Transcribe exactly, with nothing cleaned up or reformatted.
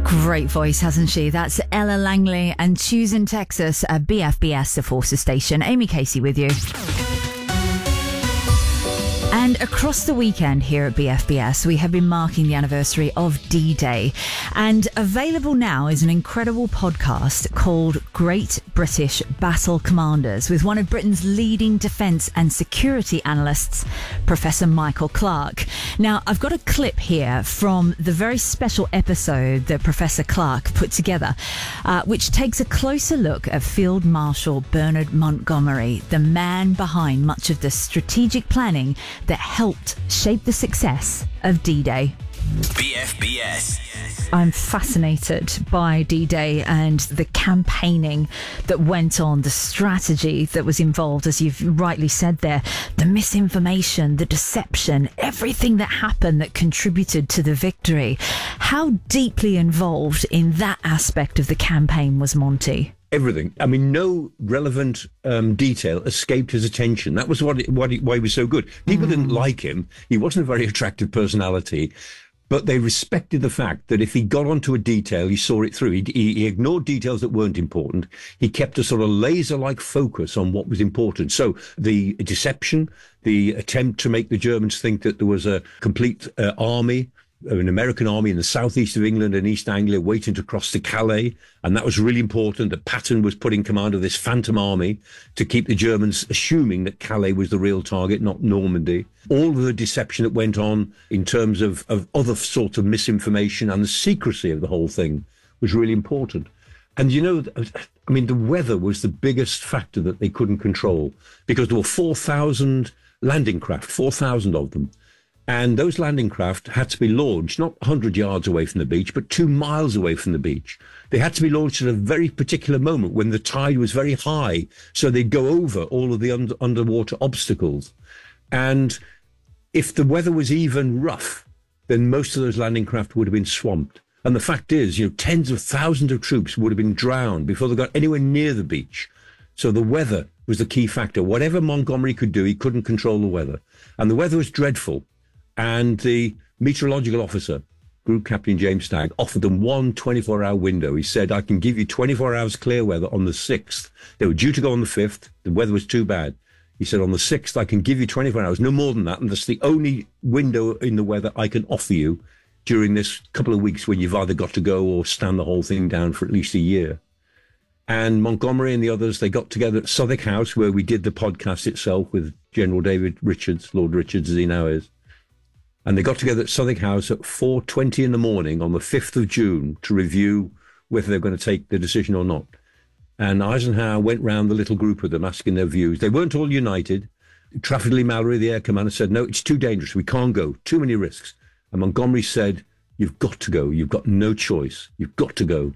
Great voice, hasn't she? That's Ella Langley and Choosing Texas at B F B S, the Forces Station. Amy Casey with you. And across the weekend here at B F B S, we have been marking the anniversary of D-Day. And available now is an incredible podcast called Great British Battle Commanders with one of Britain's leading defence and security analysts, Professor Michael Clarke. Now, I've got a clip here from the very special episode that Professor Clarke put together, uh, which takes a closer look at Field Marshal Bernard Montgomery, the man behind much of the strategic planning that helped shape the success of D-Day. B F B S. I'm fascinated by D-Day and the campaigning that went on, the strategy that was involved, as you've rightly said there, the misinformation, the deception, everything that happened that contributed to the victory. How deeply involved in that aspect of the campaign was Monty? Everything. I mean, no relevant um, detail escaped his attention. That was what, it, what he, why he was so good. People mm. didn't like him. He wasn't a very attractive personality, but they respected the fact that if he got onto a detail, he saw it through. He, he, he ignored details that weren't important. He kept a sort of laser-like focus on what was important. So the deception, the attempt to make the Germans think that there was a complete uh, army, an American army in the southeast of England and East Anglia waiting to cross to Calais. And that was really important, that Patton was put in command of this phantom army to keep the Germans assuming that Calais was the real target, not Normandy. All of the deception that went on in terms of, of other sorts of misinformation and the secrecy of the whole thing was really important. And, you know, I mean, the weather was the biggest factor that they couldn't control because there were four thousand landing craft, four thousand of them. And those landing craft had to be launched, not one hundred yards away from the beach, but two miles away from the beach. They had to be launched at a very particular moment when the tide was very high, so they'd go over all of the under, underwater obstacles. And if the weather was even rough, then most of those landing craft would have been swamped. And the fact is, you know, tens of thousands of troops would have been drowned before they got anywhere near the beach. So the weather was the key factor. Whatever Montgomery could do, he couldn't control the weather. And the weather was dreadful. And the meteorological officer, Group Captain James Stagg, offered them one twenty-four hour window. He said, I can give you twenty-four hours clear weather on the sixth. They were due to go on the fifth. The weather was too bad. He said, on the sixth, I can give you twenty-four hours, no more than that. And that's the only window in the weather I can offer you during this couple of weeks when you've either got to go or stand the whole thing down for at least a year. And Montgomery and the others, they got together at Southwark House, where we did the podcast itself with General David Richards, Lord Richards as he now is. And they got together at Southwark House at four twenty in the morning on the fifth of June to review whether they're going to take the decision or not. And Eisenhower went round the little group of them asking their views. They weren't all united. Trafford Leigh-Mallory, the air commander, said, no, it's too dangerous. We can't go. Too many risks. And Montgomery said, you've got to go. You've got no choice. You've got to go.